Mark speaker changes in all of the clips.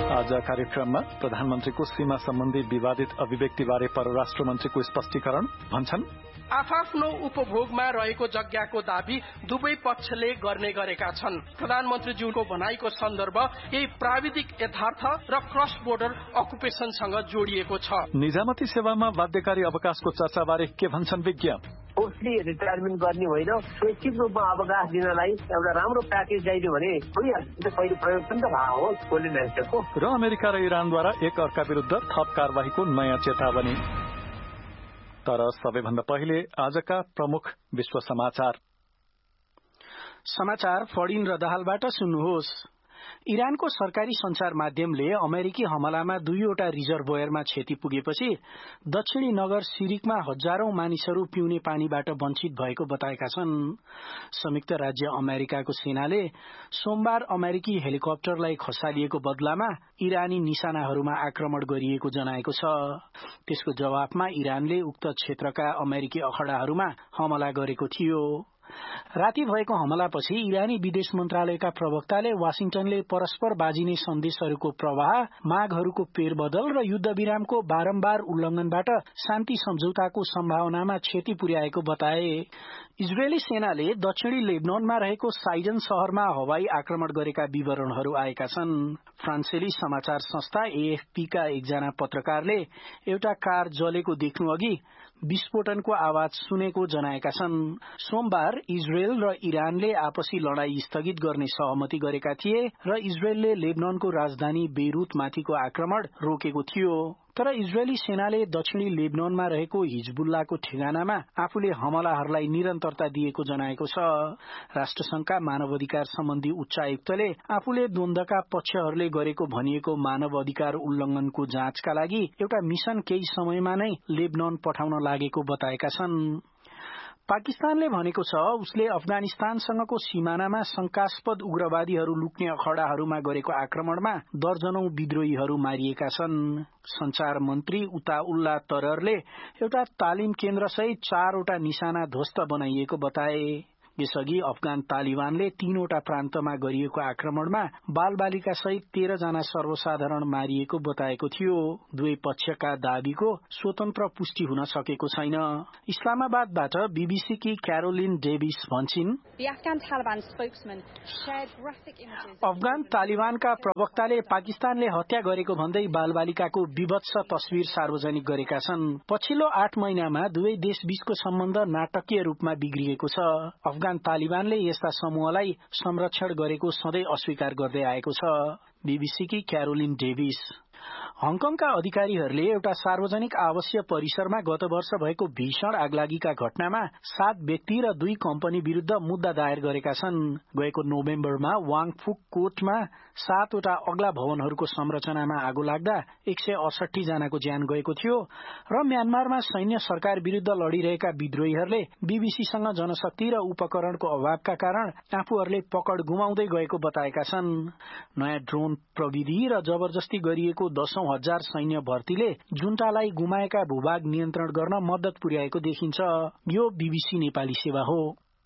Speaker 1: आज कार्यक्रममा प्रधानमन्त्रीको सीमा सम्बन्धी विवादित अभिव्यक्तिबारे परराष्ट्र मन्त्रीको स्पष्टीकरण भन्छन्।
Speaker 2: आफ्नो उपभोगमा रहेको जग्गाको दाबी दुवै पक्षले गर्ने गरेका छन्। प्रधानमन्त्रीज्यूको भनाइको सन्दर्भ यही प्राविधिक यथार्थ र क्रस बोर्डर अकुपेशनसँग जोडिएको छ।
Speaker 1: निजामती सेवामा बाध्यकारी अवकाशको चर्चाबारे के भन्छन् विज्ञ?
Speaker 3: फोर्सली रिटायरमेन्ट गर्ने होइन, स्वैच्छिक रूपमा अवकाश दिनलाई एउटा राम्रो प्याकेज चाहियो भने पहिलो प्रयोग पनि त भएको हो गोल्डन ह्यान्डसेकको।
Speaker 1: र अमेरिका र इरानद्वारा एक अर्का विरुद्ध थप कारवाहीको नयाँ चेतावनी। तर सबैभन्दा पहिले आजका प्रमुख विश्व समाचार
Speaker 4: फडिन र दाहालबाट सुन्नुहोस्। इरानको सरकारी संचार माध्यमले अमेरिकी हमलामा दुईवटा रिजर्भोयरमा क्षति पुगेपछि दक्षिणी नगर सिरिकमा हजारौं मानिसहरू पिउने पानीबाट वञ्चित भएको बताएका छन्। संयुक्त राज्य अमेरिकाको सेनाले सोमबार अमेरिकी हेलिकप्टरलाई खसालिएको बदलामा इरानी निशानाहरूमा आक्रमण गरिएको जनाएको छ। त्यसको जवाफमा इरानले उक्त क्षेत्रका अमेरिकी अखडाहरूमा हमला गरेको थियो। राति भएको हमलापछि इरानी विदेश मन्त्रालयका प्रवक्ताले वाशिंटनले परस्पर बाजिने सन्देशहरूको प्रवाह, मागहरूको फेरबदल र युद्ध विरामको बारम्बार उल्लंघनबाट शान्ति सम्झौताको सम्भावनामा क्षति पुर्याएको बताए। इजरायली सेनाले दक्षिणी लेबननमा रहेको साइडन शहरमा हवाई आक्रमण गरेका विवरणहरू आएका छन्। फ्रान्सेली समाचार संस्था एएफपीका एकजना पत्रकारले एउटा कार जलेको देख्नु अघि विस्फोटनको आवाज सुनेको जनाएका छन्। सोमबार इजरायल र इरानले आपसी लडाई स्थगित गर्ने सहमति गरेका थिए र इजरायलले लेबननको राजधानी बेरुतमाथिको आक्रमण रोकेको थियो। तर इजरायली सेनाले दक्षिणी लेबननमा रहेको हिजबुल्लाको ठेगानामा आफूले हमलाहरूलाई निरन्तरता दिएको जनाएको छ। राष्ट्रसंघका मानवाधिकार सम्बन्धी उच्चायुक्तले आफूले द्वन्द्वका पक्षहरूले गरेको भनिएको मानव अधिकार उल्लंघनको जाँचका लागि एउटा मिशन केही समयमा नै लेबनन पठाउन लागेको बताएका छन्। पाकिस्तानले भनेको छ उसले अफगानिस्तानसँगको सीमानामा शंकास्पद उग्रवादीहरू लुक्ने अखडाहरूमा गरेको आक्रमणमा दर्जनौं विद्रोहीहरू मारिएका छन्। संचार मन्त्री उता उल्ला तररले एउटा तालिम केन्द्र सहित 4वटा निशाना ध्वस्त बनाइएको बताए। यसअघि अफगान तालिबानले 3वटा प्रान्तमा गरिएको आक्रमणमा बालबालिका सहित 13 जना सर्वसाधारण मारिएको बताएको थियो। दुवै पक्षका दाबीको स्वतन्त्र पुष्टि हुन सकेको छैन। इस्लामाबादबाट बीबीसीकी क्यारोलिन डेभिस भन्छिन्, अफगान तालिबानका प्रवक्ताले पाकिस्तानले हत्या गरेको भन्दै बालबालिकाको विभत्स तस्विर सार्वजनिक गरेका छन्। पछिल्लो 8 महिनामा दुवै देशबीचको सम्बन्ध नाटकीय रूपमा बिग्रिएको छ। अफगान तालिबानले यस्ता समूहलाई संरक्षण गरेको सधैँ अस्वीकार गर्दै आएको छ। बीबीसीकी क्यारोलिन डेभिस। हङकङका अधिकारीहरूले एउटा सार्वजनिक आवासीय परिसरमा गत वर्ष भएको भीषण आगलागीका घटनामा 7 व्यक्ति र 2 कम्पनी विरूद्ध मुद्दा दायर गरेका छन्। गएको नोभेम्बरमा वाङफुक कोटमा 7वटा अग्ला भवनहरूको संरचनामा आगो लाग्दा 168 जनाको ज्यान गएको थियो र म्यानमारमा सैन्य सरकार विरूद्ध लडिरहेका विद्रोहीहरूले बीबीसीसँग जनशक्ति र उपकरणको अभावका कारण आफूहरूले पकड गुमाउँदै गएको बताएका छन्। नयाँ ड्रोन प्रविधि र जबरजस्ती गरिएको 10,000 सैन्य भर्तीले जुन्टालाई गुमाएका भूभाग नियन्त्रण गर्न मद्दत पुर्याएको देखिन्छ। यो बीबीसी नेपाली सेवा हो।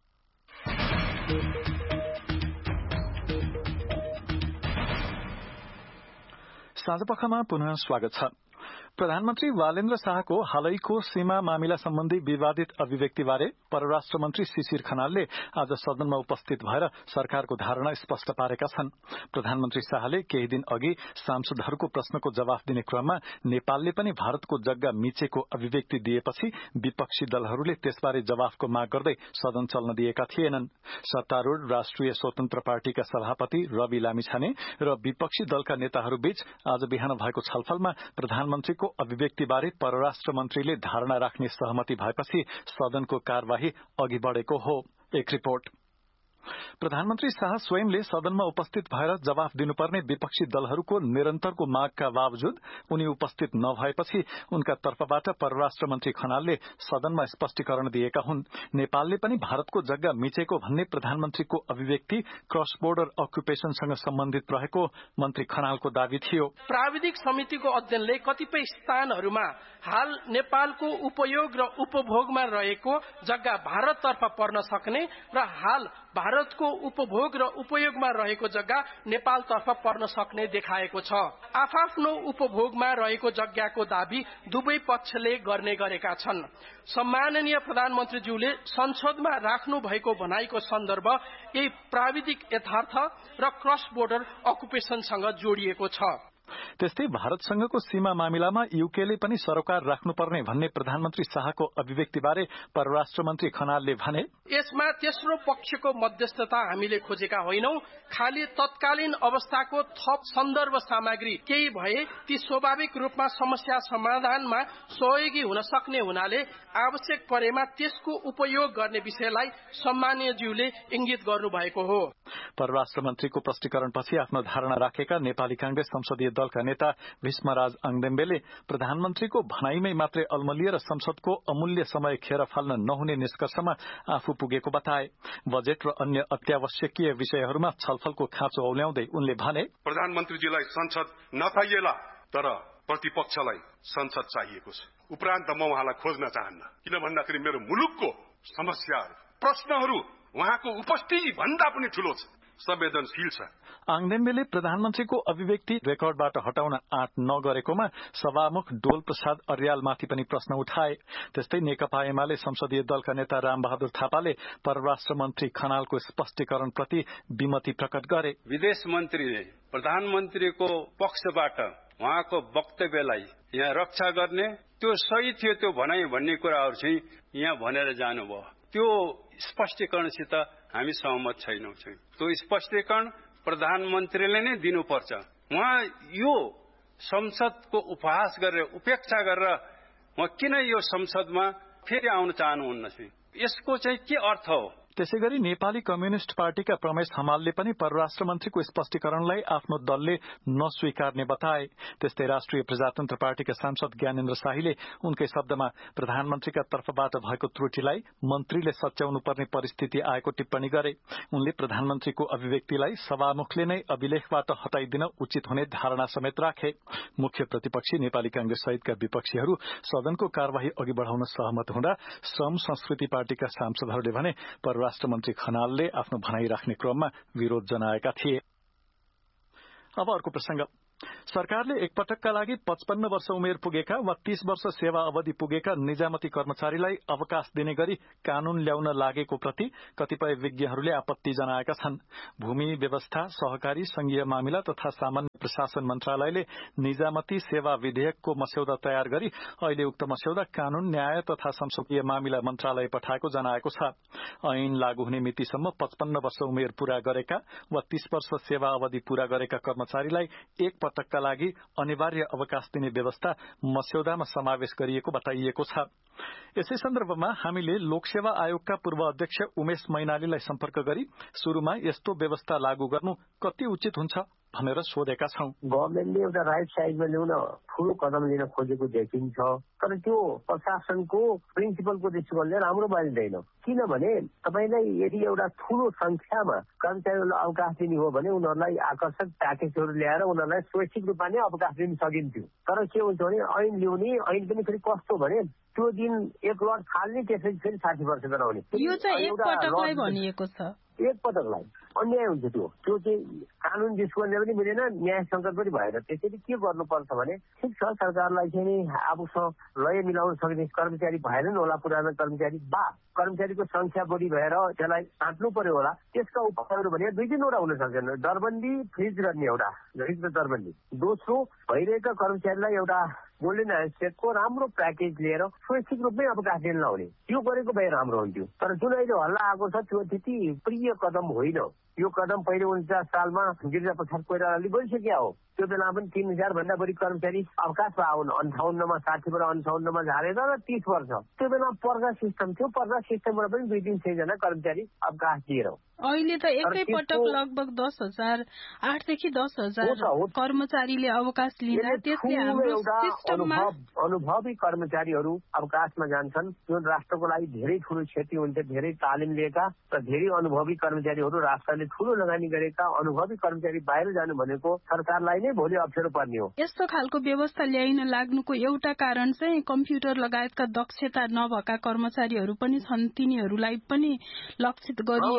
Speaker 1: साँझपखमा पुनः स्वागत छ। प्रधानमन्त्री वालेन्द्र शाहको हालैको सीमा मामिला सम्बन्धी विवादित अभिव्यक्तिबारे परराष्ट्र मन्त्री शिशिर खनालले आज सदनमा उपस्थित भएर सरकारको धारणा स्पष्ट पारेका छन्। प्रधानमन्त्री शाहले केही दिन अघि सांसदहरूको प्रश्नको जवाफ दिने क्रममा नेपालले पनि भारतको जग्गा मिचेको अभिव्यक्ति दिएपछि विपक्षी दलहरूले त्यसबारे जवाफको माग गर्दै सदन चल्न दिएका थिएनन्। सत्तारूढ़ राष्ट्रिय स्वतन्त्र पार्टीका सभापति रवि लामिछाने र विपक्षी दलका नेताहरूबीच आज बिहान भएको छलफलमा प्रधानमन्त्रीको अभिव्यक्तिबारे परराष्ट्र मन्त्रीले धारणा राख्ने सहमति भएपछि सदनको कार्यवाही अघि बढ़ेको हो। एक रिपोर्ट। प्रधानमन्त्री शाह स्वयंले सदनमा उपस्थित भएर जवाफ दिनुपर्ने विपक्षी दलहरूको निरन्तरको मागका बावजुद उनी उपस्थित नभएपछि उनका तर्फबाट परराष्ट्र मन्त्री खनालले सदनमा स्पष्टीकरण दिएका हुन्। नेपालले पनि भारतको जग्गा मिचेको भन्ने प्रधानमन्त्रीको अभिव्यक्ति क्रस बोर्डर अकुपेशनसँग सम्बन्धित रहेको मन्त्री खनालको दावी थियो।
Speaker 2: प्राविधिक समितिको अध्ययनले कतिपय स्थानहरूमा हाल नेपालको उपयोग र उपभोगमा रहेको जग्गा भारततर्फ पर्न सक्ने र हाल भारतको उपभोग र उपयोगमा रहेको जग्गा नेपालतर्फ पर्न सक्ने देखाएको छ। आफआफ्नो उपभोगमा रहेको जग्गाको दाबी दुवै पक्षले गर्ने गरेका छन्। सम्माननीय प्रधानमन्त्रीज्यूले संसदमा राख्नु भएको भनाइको सन्दर्भ यही प्राविधिक यथार्थ र क्रस बोर्डर अकुपेशनसँग जोडिएको छ।
Speaker 1: त्यस्तै भारतसँगको सीमा मामिलामा यूकेले पनि सरोकार राख्नुपर्ने भन्ने प्रधानमन्त्री शाहको अभिव्यक्तिबारे परराष्ट्र मन्त्री खनालले भने,
Speaker 2: यसमा तेस्रो पक्षको मध्यस्थता हामीले खोजेका होइनौं। खाली तत्कालीन अवस्थाको थप सन्दर्भ सामग्री केही भए ती स्वाभाविक रूपमा समस्या समाधानमा सहयोगी हुन सक्ने हुनाले आवश्यक परेमा त्यसको उपयोग गर्ने विषयलाई सम्माननीयज्यूले इंगित गर्नु भएको हो।
Speaker 1: परराष्ट्र मन्त्रीको प्रष्टीकरणपछि आफ्नो धारणा राखेका नेपाली कांग्रेस संसदीय दलका नेता भीष्मराज आङदेम्बेले प्रधानमन्त्रीको भनाइमै मात्रै अल्मलिएर संसदको अमूल्य समय खेर फाल्न नहुने निष्कर्षमा आफू पुगेको बताए। बजेट र अन्य अत्यावश्यकीय विषयहरूमा छलफलको खाँचो औल्याउँदै उनले भने,
Speaker 5: प्रधानमन्त्रीजीलाई संसद नचाहिएला तर प्रतिपक्षलाई संसद चाहिएको छ। उपरान्त म उहाँलाई खोज्न चाहन्न, किन भन्दाखेरि मेरो मुलुकको समस्याहरू प्रश्नहरू उहाँको उपस्थिति भन्दा पनि ठूलो छ, संवेदनशील छ।
Speaker 1: आङदेम्बेले प्रधानमन्त्रीको अभिव्यक्ति रेकर्डबाट हटाउन आँट नगरेकोमा सभामुख डोल प्रसाद अर्यालमाथि पनि प्रश्न उठाए। त्यस्तै नेकपा एमाले संसदीय दलका नेता रामबहादुर थापाले परराष्ट्र मन्त्री खनालको स्पष्टीकरणप्रति विमति प्रकट गरे।
Speaker 6: विदेश मन्त्रीले प्रधानमन्त्रीको पक्षबाट उहाँको वक्तव्यलाई यहाँ रक्षा गर्ने त्यो सही थियो त्यो भनाइ भन्ने कुराहरू चाहिँ यहाँ भनेर जानुभयो। त्यो स्पष्टीकरणसित हामी सहमत छैनौं। त्यो स्पष्टीकरण प्रधानमन्त्रीले नै दिनुपर्छ। उहाँ यो संसदको उपहास गरेर उपेक्षा गरेर उहाँ किन यो संसदमा फेरि आउन चाहनुहुन्न? यसको चाहिँ के अर्थ हो?
Speaker 1: त्यसैगरी नेपाली कम्युनिष्ट पार्टीका प्रमेश हमालले पनि परराष्ट्र मन्त्रीको स्पष्टीकरणलाई आफ्नो दलले नस्वीकार्ने बताए। त्यस्तै राष्ट्रिय प्रजातन्त्र पार्टीका सांसद ज्ञानेन्द्र शाहीले उनकै शब्दमा प्रधानमन्त्रीका तर्फबाट भएको त्रुटिलाई मन्त्रीले सच्याउनु पर्ने परिस्थिति आएको टिप्पणी गरे। उनले प्रधानमन्त्रीको अभिव्यक्तिलाई सभामुखले नै अभिलेखबाट हटाइदिन उचित हुने धारणा समेत राखे। मुख्य प्रतिपक्षी नेपाली कांग्रेस सहितका विपक्षीहरू सदनको कार्यवाही अघि बढ़ाउन सहमत हुँदा श्रम संस्कृति पार्टीका सांसदहरूले भने परराष्ट्र मन्त्री खनालले आफ्नो भनाइ राख्ने क्रममा विरोध जनाएका थिए। अब अर्को प्रसंग, सरकारले एकपटकका लागि 55 वर्ष उमेर पुगेका वा 30 वर्ष सेवा अवधि पुगेका निजामती कर्मचारीलाई अवकाश दिने गरी कानून ल्याउन लागेको प्रति कतिपय विज्ञहरूले आपत्ति जनाएका छन्। भूमि व्यवस्था, सहकारी, संघीय मामिला तथा सामान्य प्रशासन मन्त्रालयले निजामती सेवा विधेयकको मस्यौदा तयार गरी अहिले उक्त मस्यौदा कानून, न्याय तथा संसदीय मामिला मन्त्रालय पठाएको जनाएको छ। ऐन लागू हुने मितिसम्म 55 वर्ष उमेर पूरा गरेका वा 30 वर्ष सेवा अवधि पूरा गरेका कर्मचारीलाई एक पटकका लागि अनिवार्य अवकाश दिने व्यवस्था मस्यौदामा समावेश गरिएको बताइएको छ। यसै सन्दर्भमा हामीले लोकसेवा आयोगका पूर्व अध्यक्ष उमेश मैनालीलाई सम्पर्क गरी सुरुमा यस्तो व्यवस्था लागू गर्नु कति उचित हुन्छ भनेर सोधेका छौं।
Speaker 3: गभर्मेन्टले एउटा राइट साइडमा ल्याउन ठूलो कदम लिन खोजेको देखिन्छ, तर त्यो प्रशासनको प्रिन्सिपलको दृष्टिकोणले राम्रो मानिँदैन। किनभने तपाईलाई यदि एउटा ठूलो संख्यामा कर्मचारीहरूलाई अवकाश दिने हो भने उनीहरूलाई आकर्षक प्याकेजहरू ल्याएर उनीहरूलाई स्वैच्छिक रूपमा नै अवकाश दिन सकिन्थ्यो। तर के हुन्छ भने ऐन ल्याउने, ऐन पनि फेरि कस्तो भने त्यो दिन एक लट फाल्ने, त्यसपछि फेरि 60 वर्ष गराउने।
Speaker 7: यो चाहिँ एक पटकलाई भनिएको छ।
Speaker 3: एक पटकलाई अन्याय हुन्छ। त्यो चाहिँ कानून दृष्टिकोणले पनि मिलेन, न्याय संकट पनि भएन। त्यसैले के गर्नुपर्छ भने ठिक छ, सरकारलाई चाहिँ आफूसँग लय मिलाउन सक्ने कर्मचारी भएनन् होला, पुरानो कर्मचारी बा कर्मचारीको संख्या बढी भएर त्यसलाई बाँट्नु पर्यो होला। त्यसका उपायहरू भने 2-3 हुन सक्छन्। दरबन्दी फ्रिज गर्ने एउटा दरबन्दी, दोस्रो भइरहेका कर्मचारीलाई एउटा गोल्डन ह्यान्डसेकको राम्रो प्याकेज लिएर स्वैच्छिक रूपमै अवकाश दिन लाउने, यो गरेको भए राम्रो हुन्थ्यो। तर जुन अहिले हल्ला आएको छ त्यो त्यति प्रिय कदम होइन। यो कदम पहिले 49 सालमा गिरिजा प्रसाद कोइरालाले गरिसक्या हो। त्यो बेला पनि 3000 भन्दा बढी कर्मचारी अवकाश पाउन 58मा 60 बाट 58मा झारेर र 30 वर्ष त्यो बेला पर्दा सिस्टम थियो। पर्दा सिस्टमबाट पनि 2-3 जना कर्मचारी अवकाश दिएर
Speaker 7: अहिले त एकै पटक लगभग 10,000 8 देखि 10,000 कर्मचारीले अवकाश लिँदा त्यसले हाम्रो सिस्टममा
Speaker 3: अनुभवी कर्मचारीहरू अवकाशमा जान्छन्। जुन राष्ट्रको लागि धेरै ठूलो क्षति हुन्छ। धेरै तालिम लिएका र धेरै अनुभवी कर्मचारीहरू, राष्ट्रले ठूलो लगानी गरेका अनुभवी कर्मचारी बाहिर जानु भनेको सरकारलाई नै भोलि अप्ठ्यारो पर्ने हो।
Speaker 7: यस्तो खालको व्यवस्था ल्याइन लाग्नुको एउटा कारण चाहिँ कम्प्युटर लगायतका दक्षता नभएका कर्मचारीहरू पनि छन्, तिनीहरूलाई पनि लक्षित गरिएको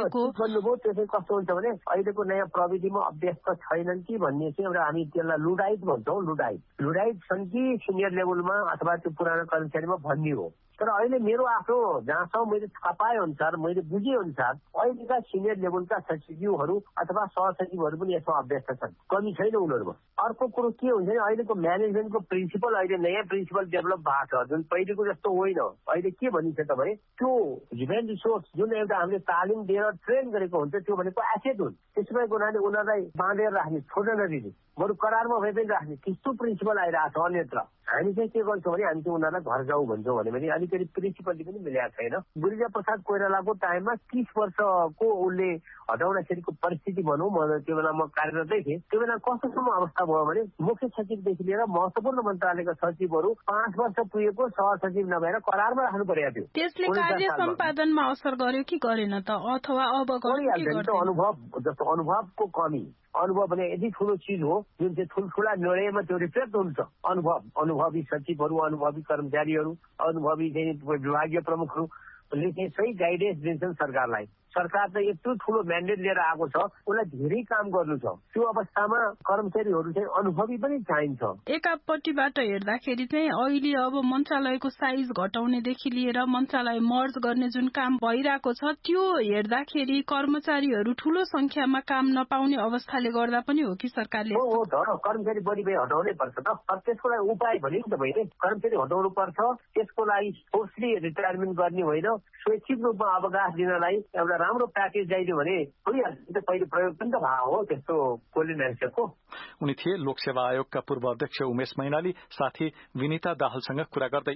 Speaker 3: भन्नुभयो त्यसै कस्तो हुन्छ भने अहिलेको नयाँ प्रविधिमा अभ्यस्त छैनन् कि भन्ने चाहिँ एउटा हामी त्यसलाई लुडाइट भन्छौँ। लुडाइट छन् कि सिनियर लेभलमा अथवा त्यो पुरानो कर्मचारीमा भन्ने हो। तर अहिले मेरो आफ्नो जहाँसम्म मैले थाहा पाए अनुसार मैले बुझे अनुसार अहिलेका सिनियर लेभलका सचिवहरू अथवा सहसचिवहरू पनि यसमा अभ्यस्त छन्, कमी छैन उनीहरूमा। अर्को कुरो के हुन्छ भने अहिलेको म्यानेजमेन्टको प्रिन्सिपल अहिले नयाँ प्रिन्सिपल डेभलप भएको छ, जुन पहिलेको जस्तो होइन। अहिले के भनिन्छ त भने त्यो ह्युमन रिसोर्स जुन एउटा हामीले तालिम दिएर ट्रेन गरेको हुन्छ त्यो भनेको एसेट हुन्। त्यसो भएको हुनाले उनीहरूलाई बाँधेर राख्ने, छोड्न नदिने, बरु करारमा भए पनि राख्ने त्यस्तो प्रिन्सिपल आइरहेको छ अन्यत्र। हामी चाहिँ के गर्छौँ भने हामी चाहिँ उनीहरूलाई घर जाउँ भन्छौँ भने अलिकति प्रिन्सिपलले पनि मिलेको छैन। गुरिजा प्रसाद कोइरालाको टाइममा 30 वर्षको उसले हटाउँदाखेरिको परिस्थिति भनौँ, म त्यो बेला म कार्यरतै थिएँ। त्यो बेला कस्तोसम्म अवस्था भयो भने मुख्य सचिवदेखि लिएर महत्वपूर्ण मन्त्रालयका सचिवहरू 5 वर्ष पुगेको सहसचिव नभएर करारमा राख्नु परेको थियो।
Speaker 7: त्यसले कार्य सम्पादनमा असर गर्यो कि गरेन त, अथवा अब अनुभवको कमी। अनुभव भने यति ठुलो चिज हो जुन चाहिँ ठुल्ठुला निर्णयमा त्यो रिफ्लेक्ट हुन्छ। अनुभवी सचिवहरू, अनुभवी कर्मचारीहरू, अनुभवी विभागीय प्रमुखहरूले चाहिँ सही गाइडेन्स दिन्छन् सरकारलाई। सरकार त यत्रो ठुलो म्यान्डेट लिएर आएको छ, उसलाई धेरै काम गर्नु छ। त्यो अवस्थामा कर्मचारीहरू चाहिँ अनुभवी पनि चाहिन्छ। एकापट्टिबाट हेर्दाखेरि चाहिँ अहिले अब मन्त्रालयको साइज घटाउनेदेखि लिएर मन्त्रालय मर्ज गर्ने जुन काम भइरहेको छ त्यो हेर्दाखेरि कर्मचारीहरू ठूलो संख्यामा काम नपाउने अवस्थाले गर्दा पनि हो कि सरकारले?
Speaker 3: हो त, कर्मचारी बढी भए हटाउनै पर्छ त। त्यसको लागि उपाय भने नि त भइने, कर्मचारी हटाउनु पर्छ। त्यसको लागि फोर्सली रिटायरमेन्ट गर्ने होइन, स्वैच्छिक रूपमा अवकाश दिनलाई एउटा राम्रो प्याकेज चाहियो भने भइहाल्छ। पहिले प्रयोग पनि त भएको हो त्यस्तो कोलिनेसको।
Speaker 1: उनी थिए लोकसेवा आयोगका पूर्व अध्यक्ष उमेश मैनाली, साथी विनिता दाहालसँग कुरा गर्दै।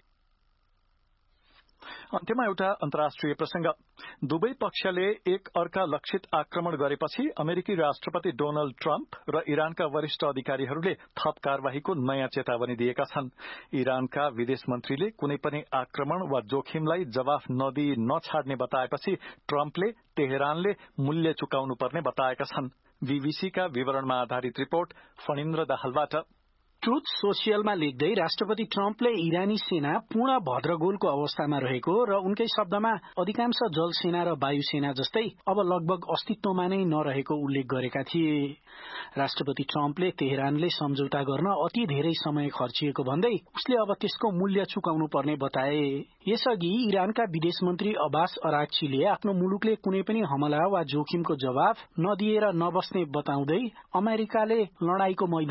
Speaker 1: अन्त्यमा एउटा अन्तर्राष्ट्रिय प्रसंग। दुवै पक्षले एक अर्का लक्षित आक्रमण गरेपछि अमेरिकी राष्ट्रपति डोनाल्ड ट्रम्प र इरानका वरिष्ठ अधिकारीहरूले थप कार्यवाहीको नयाँ चेतावनी दिएका छन्। इरानका विदेश मन्त्रीले कुनै पनि आक्रमण वा जोखिमलाई जवाफ नदिई नछाड्ने बताएपछि ट्रम्पले तेहरानले मूल्य चुकाउनु पर्ने बताएका छन्। बीबीसीका विवरणमा आधारित रिपोर्ट फणिन्द्र दाहालबाट।
Speaker 4: ट्रुथ सोसियलमा लेख्दै राष्ट्रपति ट्रम्पले इरानी सेना पूर्ण भद्रगोलको अवस्थामा रहेको र उनकै शब्दमा अधिकांश जलसेना र वायुसेना जस्तै अब लगभग अस्तित्वमा नै नरहेको उल्लेख गरेका थिए। राष्ट्रपति ट्रम्पले तेहरानले सम्झौता गर्न अति धेरै समय खर्चिएको भन्दै उसले अब त्यसको मूल्य चुकाउनु पर्ने बताए। यसअघि इरानका विदेश मन्त्री अब्बास अराक्चीले आफ्नो मुलुकले कुनै पनि हमला वा जोखिमको जवाफ नदिएर नबस्ने बताउँदै अमेरिकाले लडाईको मैदान